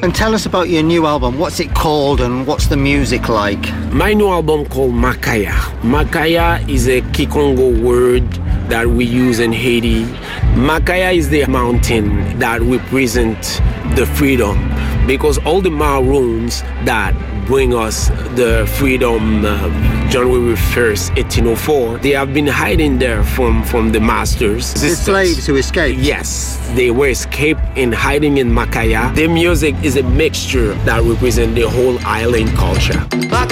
And tell us about your new album. What's it called and what's the music like? My new album called Makaya. Makaya is a Kikongo word that we use in Haiti. Makaya is the mountain that represents the freedom, because all the Maroons that bring us the freedom January 1st, 1804, they have been hiding there from the masters. The slaves who escaped? Yes, they were escaped and hiding in Makaya. Their music is a mixture that represents the whole island culture.